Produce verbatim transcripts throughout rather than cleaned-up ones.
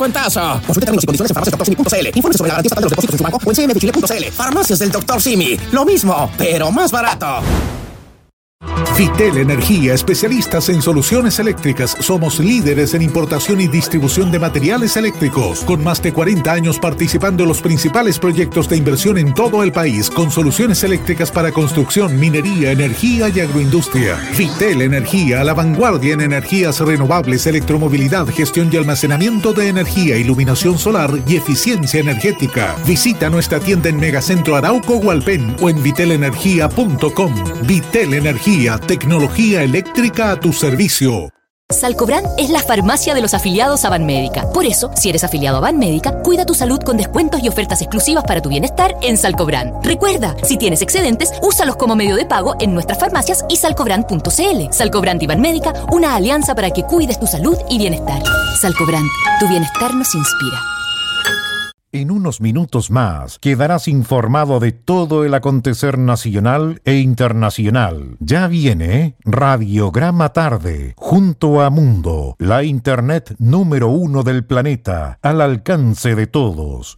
Cuentazo. Consulte términos y condiciones en farmacias doctor simi punto c l. Informe sobre la garantía estatal de los depósitos en su banco o en c m de chile punto c l. Farmacias del doctor Simi. Lo mismo, pero más barato. Vitel Energía, especialistas en soluciones eléctricas. Somos líderes en importación y distribución de materiales eléctricos, con más de cuarenta años participando en los principales proyectos de inversión en todo el país, con soluciones eléctricas para construcción, minería, energía y agroindustria. Vitel Energía, a la vanguardia en energías renovables, electromovilidad, gestión y almacenamiento de energía, iluminación solar y eficiencia energética. Visita nuestra tienda en Megacentro Arauco Hualpén o en vitel energía punto com. Vitel Energía, tecnología eléctrica a tu servicio. Salcobran es la farmacia de los afiliados a Banmédica. Por eso, si eres afiliado a Banmédica, cuida tu salud con descuentos y ofertas exclusivas para tu bienestar en Salcobran. Recuerda, si tienes excedentes, úsalos como medio de pago en nuestras farmacias y salcobran punto c l. Salcobran y Banmédica, una alianza para que cuides tu salud y bienestar. Salcobran, tu bienestar nos inspira. En unos minutos más quedarás informado de todo el acontecer nacional e internacional. Ya viene Radiograma Tarde, junto a Mundo, la internet número uno del planeta, al alcance de todos.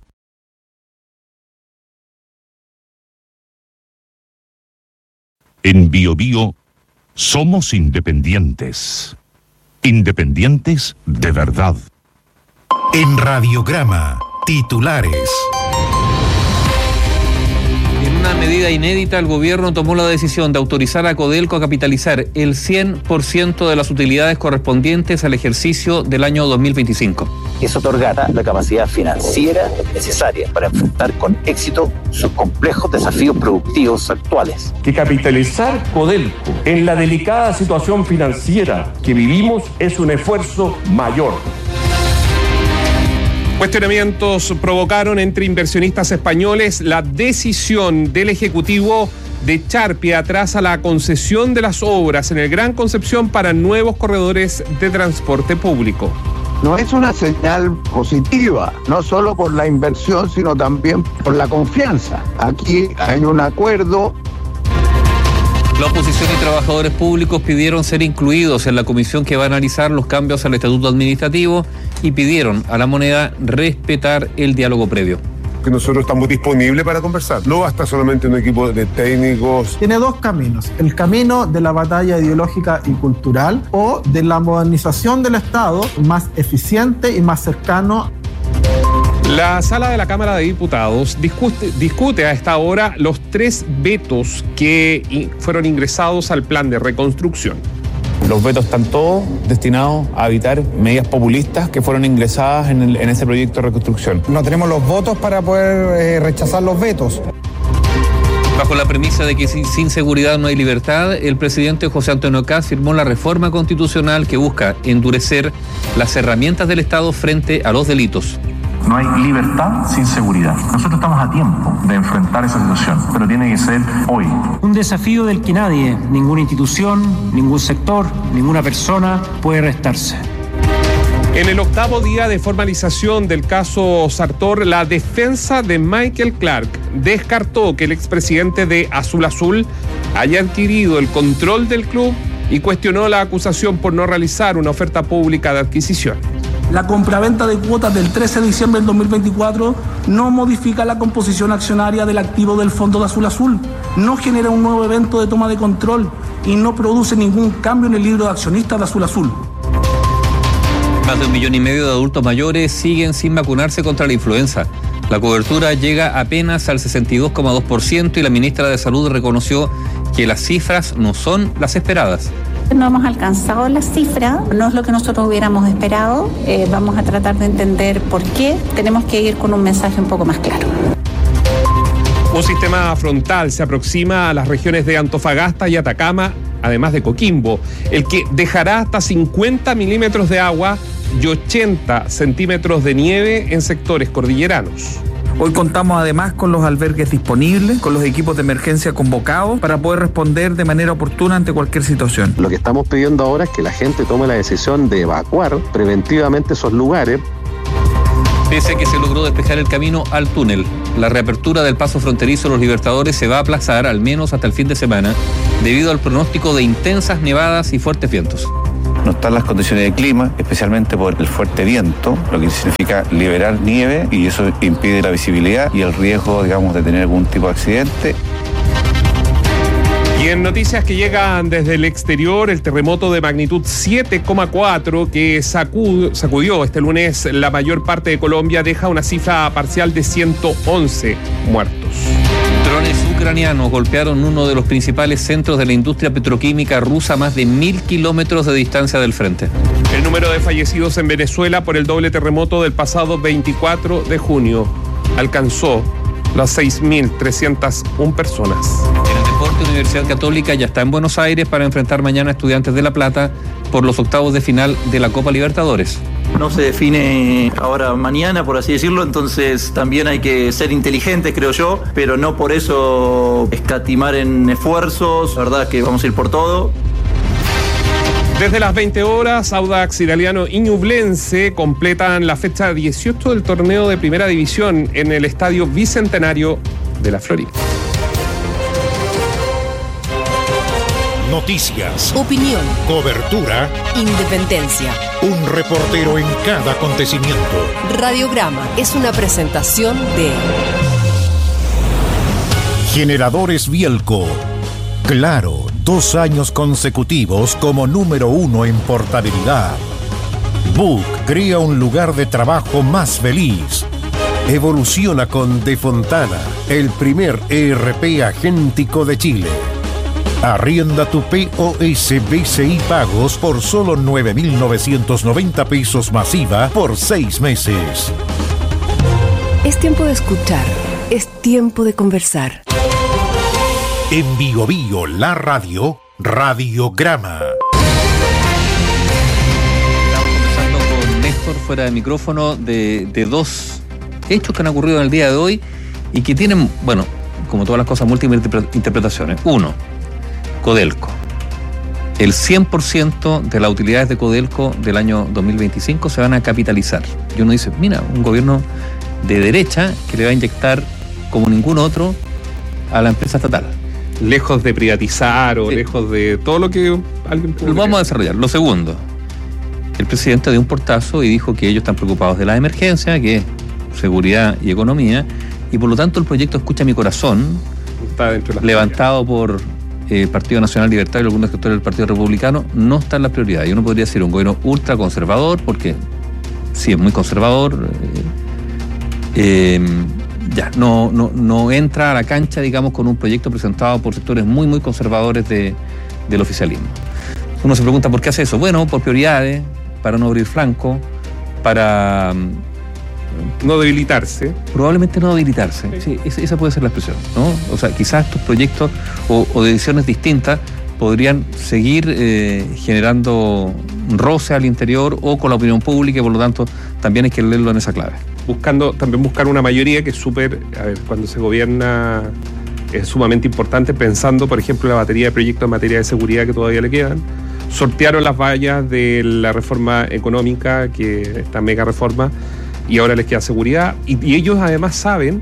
En Bio Bio somos independientes. Independientes de verdad. En Radiograma, titulares. En una medida inédita, el gobierno tomó la decisión de autorizar a Codelco a capitalizar el cien por ciento de las utilidades correspondientes al ejercicio del año dos mil veinticinco. Eso otorgará la capacidad financiera necesaria para enfrentar con éxito sus complejos desafíos productivos actuales. Que capitalizar Codelco en la delicada situación financiera que vivimos es un esfuerzo mayor. Cuestionamientos provocaron entre inversionistas españoles la decisión del Ejecutivo de echar pie atrás a la concesión de las obras en el Gran Concepción para nuevos corredores de transporte público. No es una señal positiva, no solo por la inversión, sino también por la confianza. Aquí hay un acuerdo. La oposición y trabajadores públicos pidieron ser incluidos en la comisión que va a analizar los cambios al estatuto administrativo y pidieron a la moneda respetar el diálogo previo. Que nosotros estamos disponibles para conversar. No basta solamente un equipo de técnicos. Tiene dos caminos: el camino de la batalla ideológica y cultural o de la modernización del Estado más eficiente y más cercano. La sala de la Cámara de Diputados discute, discute a esta hora los tres vetos que fueron ingresados al plan de reconstrucción. Los vetos están todos destinados a evitar medidas populistas que fueron ingresadas en, el, en ese proyecto de reconstrucción. No tenemos los votos para poder eh, rechazar los vetos. Bajo la premisa de que sin, sin seguridad no hay libertad, el presidente José Antonio Kast firmó la reforma constitucional que busca endurecer las herramientas del Estado frente a los delitos. No hay libertad sin seguridad. Nosotros estamos a tiempo de enfrentar esa situación, pero tiene que ser hoy. Un desafío del que nadie, ninguna institución, ningún sector, ninguna persona puede restarse. En el octavo día de formalización del caso Sartor, la defensa de Michael Clark descartó que el expresidente de Azul Azul haya adquirido el control del club y cuestionó la acusación por no realizar una oferta pública de adquisición. La compraventa de cuotas del trece de diciembre del dos mil veinticuatro no modifica la composición accionaria del activo del Fondo de Azul Azul, no genera un nuevo evento de toma de control y no produce ningún cambio en el libro de accionistas de Azul Azul. Más de un millón y medio de adultos mayores siguen sin vacunarse contra la influenza. La cobertura llega apenas al sesenta y dos coma dos por ciento y la ministra de Salud reconoció que las cifras no son las esperadas. No hemos alcanzado la cifra, no es lo que nosotros hubiéramos esperado. Eh, vamos a tratar de entender por qué. Tenemos que ir con un mensaje un poco más claro. Un sistema frontal se aproxima a las regiones de Antofagasta y Atacama, además de Coquimbo, el que dejará hasta cincuenta milímetros de agua y ochenta centímetros de nieve en sectores cordilleranos. Hoy contamos además con los albergues disponibles, con los equipos de emergencia convocados para poder responder de manera oportuna ante cualquier situación. Lo que estamos pidiendo ahora es que la gente tome la decisión de evacuar preventivamente esos lugares. Pese a que se logró despejar el camino al túnel, la reapertura del paso fronterizo Los Libertadores se va a aplazar al menos hasta el fin de semana debido al pronóstico de intensas nevadas y fuertes vientos. no están las condiciones de clima, especialmente por el fuerte viento, lo que significa liberar nieve y eso impide la visibilidad y el riesgo, digamos, de tener algún tipo de accidente. Y en noticias que llegan desde el exterior, el terremoto de magnitud siete coma cuatro que sacudió, sacudió este lunes la mayor parte de Colombia deja una cifra parcial de ciento once muertos. Drones ucranianos golpearon uno de los principales centros de la industria petroquímica rusa a más de mil kilómetros de distancia del frente. El número de fallecidos en Venezuela por el doble terremoto del pasado veinticuatro de junio alcanzó las seis mil trescientas una personas. En el deporte, Universidad Católica ya está en Buenos Aires para enfrentar mañana a Estudiantes de La Plata por los octavos de final de la Copa Libertadores. No se define ahora mañana, por así decirlo, entonces también hay que ser inteligentes, creo yo, pero no por eso escatimar en esfuerzos. La verdad es que vamos a ir por todo. Desde las veinte horas, Audax Italiano y Ñublense completan la fecha dieciocho del torneo de Primera División en el Estadio Bicentenario de La Florida. Noticias, opinión, cobertura, independencia. Un reportero en cada acontecimiento. Radiograma es una presentación de Generadores Bielco. Claro, dos años consecutivos como número uno en portabilidad. Book crea un lugar de trabajo más feliz. Evoluciona con De Fontana, el primer E R P agéntico de Chile. Arrienda tu P O S B C I Pagos por solo nueve mil novecientos noventa pesos masiva por seis meses. Es tiempo de escuchar, es tiempo de conversar. En Bio Bio, la radio, Radiograma. Estamos conversando con Néstor fuera de micrófono de, de dos hechos que han ocurrido en el día de hoy y que tienen, bueno, como todas las cosas, múltiples interpretaciones. Uno, Codelco. El cien por ciento de las utilidades de Codelco del año dos mil veinticinco se van a capitalizar. Y uno dice, mira, un gobierno de derecha que le va a inyectar como ningún otro a la empresa estatal. Lejos de privatizar o sí. lejos de todo lo que alguien Lo vamos a desarrollar. Lo segundo, el presidente dio un portazo y dijo que ellos están preocupados de la emergencia, que es seguridad y economía, y por lo tanto el proyecto Escucha mi Corazón, está dentro de la levantado por el eh, Partido Nacional Libertario y algunos sectores del Partido Republicano, no está en la prioridad. Y uno podría decir un gobierno ultra conservador, porque sí es muy conservador, eh, eh, ya, no, no, no entra a la cancha, digamos, con un proyecto presentado por sectores muy, muy conservadores de, del oficialismo. Uno se pregunta por qué hace eso. Bueno, por prioridades, para no abrir flanco, para no debilitarse. Probablemente no debilitarse, sí, esa puede ser la expresión, ¿no? O sea, quizás estos proyectos o, o decisiones distintas podrían seguir eh, generando roce al interior o con la opinión pública y por lo tanto también hay que leerlo en esa clave. Buscando, también buscar una mayoría que es súper, a ver, cuando se gobierna es sumamente importante, pensando, por ejemplo, la batería de proyectos en materia de seguridad que todavía le quedan. Sortearon las vallas de la reforma económica, que esta mega reforma, y ahora les queda seguridad. Y, y ellos además saben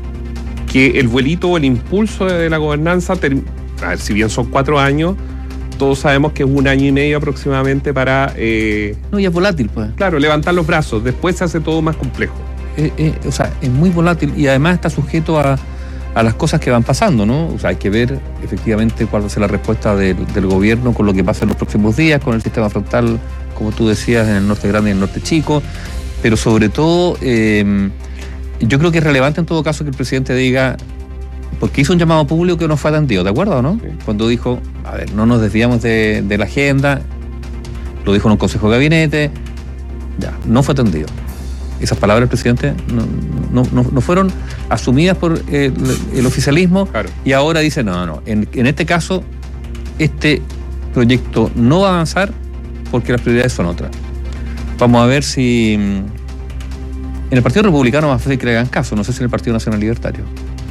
que el vuelito o el impulso de la gobernanza, ter, a ver, si bien son cuatro años, todos sabemos que es un año y medio aproximadamente para... Eh, no, y es volátil, pues. Claro, levantar los brazos, después se hace todo más complejo. Eh, eh, o sea, es muy volátil y además está sujeto a, a las cosas que van pasando, ¿no? O sea, hay que ver efectivamente cuál va a ser la respuesta del, del gobierno con lo que pasa en los próximos días, con el sistema frontal, como tú decías, en el norte grande y en el norte chico, pero sobre todo, eh, yo creo que es relevante en todo caso que el presidente diga, porque hizo un llamado público que no fue atendido, ¿de acuerdo o no? Sí. Cuando dijo, a ver, no nos desviamos de, de la agenda, lo dijo en un consejo de gabinete, ya, no fue atendido. Esas palabras del presidente no, no, no, no fueron asumidas por el, el oficialismo, claro. Y ahora dice, no, no, en, en este caso, este proyecto no va a avanzar porque las prioridades son otras. Vamos a ver si en el Partido Republicano va a fácil que le hagan caso, no sé si en el Partido Nacional Libertario.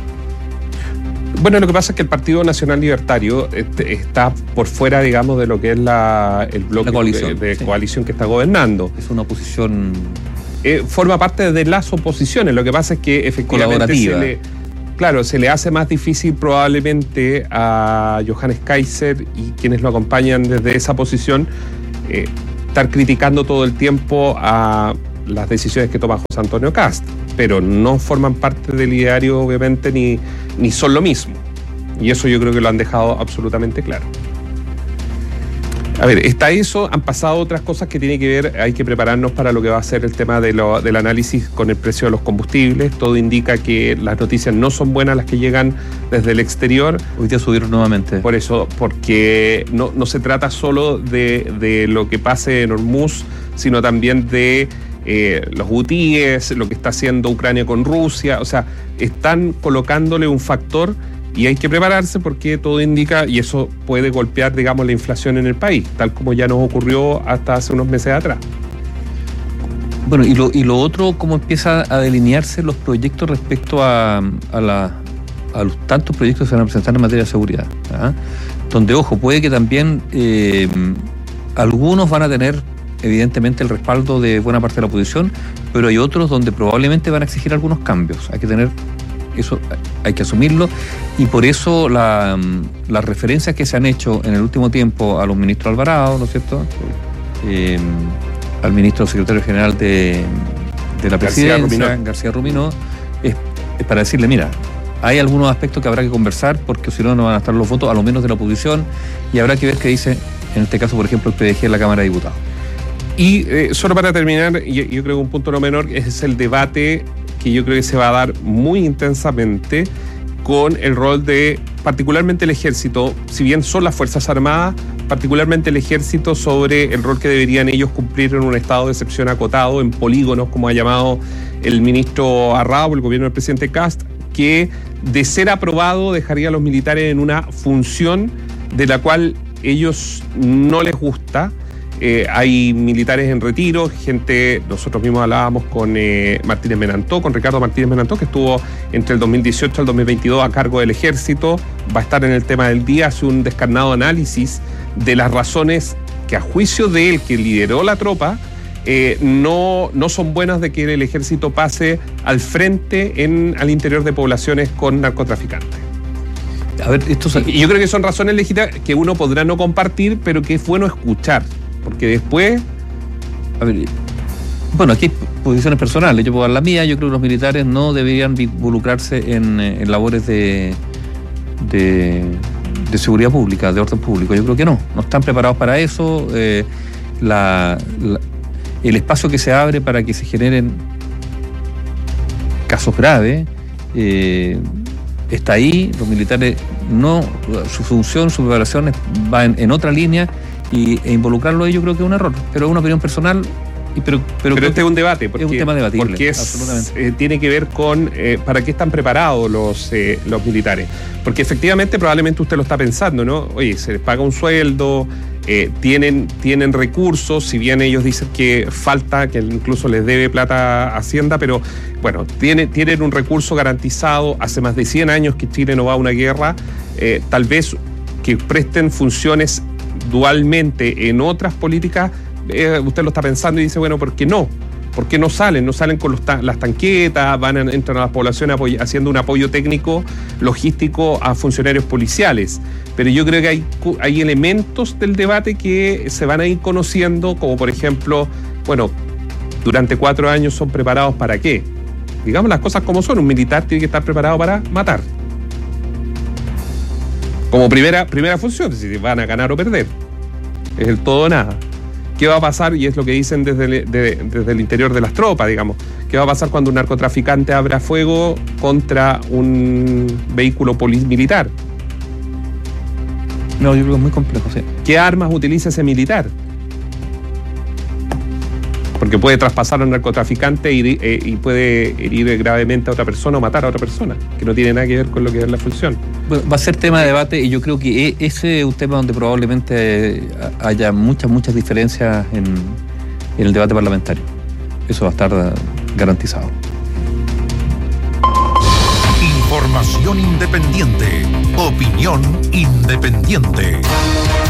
Bueno, lo que pasa es que el Partido Nacional Libertario este, está por fuera, digamos, de lo que es la, el bloque la coalición, de, de sí. coalición que está gobernando. Es una oposición... Eh, forma parte de las oposiciones. Lo que pasa es que efectivamente se le, claro, se le hace más difícil probablemente a Johannes Kaiser y quienes lo acompañan desde esa posición eh, estar criticando todo el tiempo a las decisiones que toma José Antonio Kast, pero no forman parte del ideario, obviamente, ni, ni son lo mismo. Y eso yo creo que lo han dejado absolutamente claro. A ver, está eso, han pasado otras cosas que tienen que ver, hay que prepararnos para lo que va a ser el tema de lo, del análisis con el precio de los combustibles. Todo indica que las noticias no son buenas las que llegan desde el exterior. Hoy día subieron nuevamente. Por eso, porque no, no se trata solo de, de lo que pase en Hormuz, sino también de eh, los hutíes, lo que está haciendo Ucrania con Rusia. O sea, están colocándole un factor. Y hay que prepararse porque todo indica, y eso puede golpear, digamos, la inflación en el país, tal como ya nos ocurrió hasta hace unos meses atrás. Bueno, y lo, y lo otro, cómo empieza a delinearse los proyectos respecto a, a, la, a los tantos proyectos que se van a presentar en materia de seguridad. ¿Ah? Donde, ojo, puede que también eh, algunos van a tener, evidentemente, el respaldo de buena parte de la oposición, pero hay otros donde probablemente van a exigir algunos cambios. Hay que tener... Eso hay que asumirlo, y por eso la, las referencias que se han hecho en el último tiempo a los ministros Alvarado, ¿no es cierto? Eh, al ministro secretario general de, de la presidencia, García Ruminó, García Ruminó es, es para decirle, mira, hay algunos aspectos que habrá que conversar porque si no, no van a estar los votos, a lo menos de la oposición, y habrá que ver qué dice, en este caso, por ejemplo, el P D G en la Cámara de Diputados. Y eh, solo para terminar, yo, yo creo que un punto no menor es el debate que yo creo que se va a dar muy intensamente con el rol de, particularmente el ejército, si bien son las Fuerzas Armadas, particularmente el ejército, sobre el rol que deberían ellos cumplir en un estado de excepción acotado, en polígonos, como ha llamado el ministro Arrao, el gobierno del presidente Kast, que de ser aprobado dejaría a los militares en una función de la cual ellos no les gusta. Eh, hay militares en retiro, gente, nosotros mismos hablábamos con eh, Martínez Menantó, con Ricardo Martínez Menantó, que estuvo entre el dos mil dieciocho al dos mil veintidós a cargo del ejército, va a estar en el tema del día, hace un descarnado análisis de las razones que a juicio de él, que lideró la tropa, eh, no, no son buenas de que el ejército pase al frente en, al interior de poblaciones con narcotraficantes. A ver, esto es... Y yo creo que son razones legítimas que uno podrá no compartir, pero que es bueno escuchar. Porque después... A ver, bueno, aquí hay posiciones personales, yo puedo dar la mía, yo creo que los militares no deberían involucrarse en, en labores de, de, de seguridad pública, de orden público, yo creo que no, no están preparados para eso, eh, la, la, el espacio que se abre para que se generen casos graves, eh, está ahí, los militares no, su función, su preparación va en, en otra línea, y e involucrarlo yo creo que es un error, pero es una opinión personal. Y pero pero, pero este es un debate, porque, es un tema debatible, porque es, eh, tiene que ver con eh, para qué están preparados los, eh, los militares. Porque efectivamente probablemente usted lo está pensando, ¿no? Oye, se les paga un sueldo, eh, tienen, tienen recursos, si bien ellos dicen que falta, que incluso les debe plata a Hacienda, pero bueno, tiene, tienen un recurso garantizado. Hace más de cien años que Chile no va a una guerra, eh, tal vez que presten funciones dualmente en otras políticas, eh, usted lo está pensando y dice, bueno, ¿por qué no? ¿Por qué no salen? No salen con los ta- las tanquetas, van a, entran a las poblaciones apoy- haciendo un apoyo técnico, logístico a funcionarios policiales. Pero yo creo que hay, hay elementos del debate que se van a ir conociendo, como por ejemplo, bueno, durante cuatro años son preparados ¿para qué? Digamos las cosas como son, un militar tiene que estar preparado para matar. Como primera, primera función, si van a ganar o perder. Es el todo o nada. ¿Qué va a pasar? Y es lo que dicen desde el, de, desde el interior de las tropas, digamos. ¿Qué va a pasar cuando un narcotraficante abra fuego contra un vehículo militar? No, yo creo que es muy complejo, sí. ¿Qué armas utiliza ese militar? Porque puede traspasar a un narcotraficante y, eh, y puede herir gravemente a otra persona o matar a otra persona, que no tiene nada que ver con lo que es la función. Bueno, va a ser tema de debate y yo creo que ese es un tema donde probablemente haya muchas, muchas diferencias en, en el debate parlamentario. Eso va a estar garantizado. Información independiente. Opinión independiente.